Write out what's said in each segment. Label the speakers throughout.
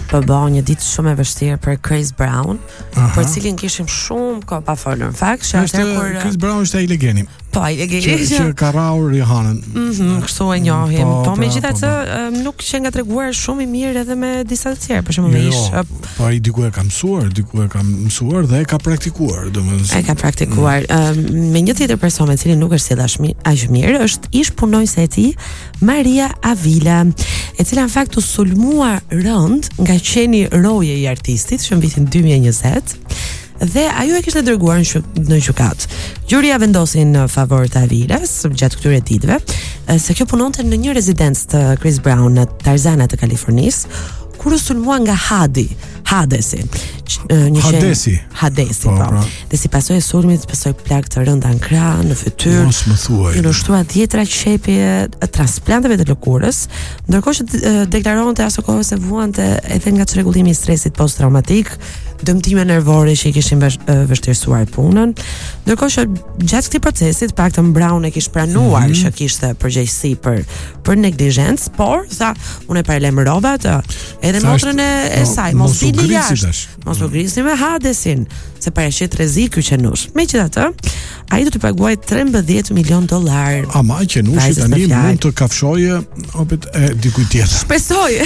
Speaker 1: po bë një ditë shumë e vështirë për Chris Brown, për cilin kishim shumë kohë pa folur. Në fakt,
Speaker 2: Chris Brown është ai legjeni.
Speaker 1: Po, ai legjeni
Speaker 2: që ka rrahur Rihanën.
Speaker 1: Kështu e njohim. Po megjithatë nuk që nga treguar shumë i mirë edhe me disa të tjerë, për shembull
Speaker 2: po ai diku e ka mësuar dhe e ka praktikuar, domethënë.
Speaker 1: E ka praktikuar. Me një tjetër person me cilin nuk është sjellë aq mirë, është ish punonjëse e tij, Maria Avila, e cila në fakt u sulmua rënd nga qeni roje i artistit që në vitin 2020 dhe ajo e kishte dërguar në gjykatë. Gjuria vendosi në favor të Avilas gjatë këtyre ditëve se kjo punonte në një rezidencë të Chris Brown në Tarzana të Kalifornisë, kur u sulmua nga Hadesi. Hadesi, po. Dhe si pasojë e sulmit, pasoi plagë të rënda në krah, në fytyrë.
Speaker 2: Mos më thuaj.
Speaker 1: I nështrua 10 qepje transplanteve të lëkurës, ndërkohë që deklaronte aso kohë se vuante edhe nga çrregullimi i stresit post-traumatik, dëmtime nervore që i kishin vështirësuar punën. Ndërkohë që gjatë këtij procesi, paktën Brown e kishte pranuar që kishte përgjegjësi për neglizhencë, por tha, unë e paralajmërova atë, edhe motrën e saj, mos vini jashtë. Mos u grisi me Hadesin, se paraqet rrezik ky qenush. Megjithatë, ai do të paguajë $13 milion.
Speaker 2: Ama qenushi tani mund të kafshojë opet e dikujt tjetër.
Speaker 1: Shpresoj.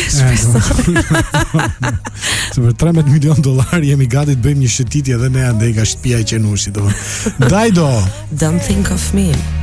Speaker 2: Se për $13 milion jemi gati të bëjmë një shëtitje edhe ne andej nga shtëpia e qenushit. Dajdo.
Speaker 1: Don't think of me.